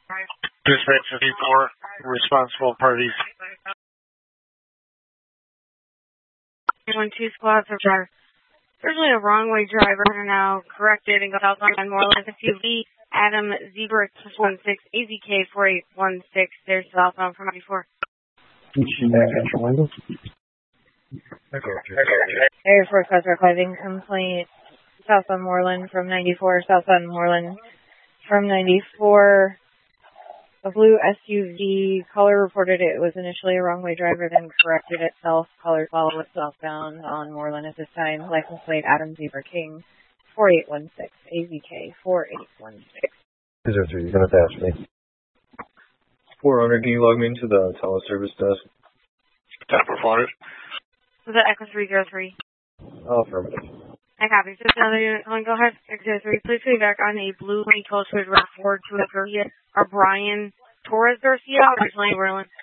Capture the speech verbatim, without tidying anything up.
Dispatch fifty-four, responsible parties. One two squads are driver. There's really a wrong way driver and now corrected and go south on Moreland. S U V Adam Zebra two one six A Z K four eight one six. There's southbound from ninety-four. Air Force Customer Climbing complaint south on Moreland from ninety-four. South on Moreland from ninety-four. A blue S U V caller reported it was initially a wrong way driver, then corrected itself. Caller follow it southbound on Moreland at this time. License plate Adam Zebra King four eight one six A Z K four eight one six. Is there three? You're going to have to ask me. four hundred, can you log me into the teleservice desk? Top reported. Was that Echo three zero three? Oh, affirmative. I copy. Just another unit calling. Go ahead. Echo zero three. Please feedback on a blue twenty twelve Switch Route Ford to a Garcia or Brian Torres Garcia, originally Merlin.